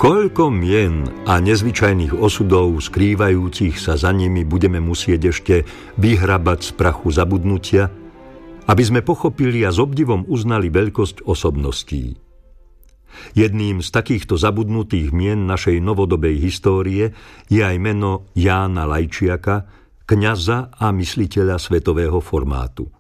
Koľko mien a nezvyčajných osudov skrývajúcich sa za nimi budeme musieť ešte vyhrabať z prachu zabudnutia, aby sme pochopili a s obdivom uznali veľkosť osobností. Jedným z takýchto zabudnutých mien našej novodobej histórie je aj meno Jána Lajčiaka, kňaza a mysliteľa svetového formátu.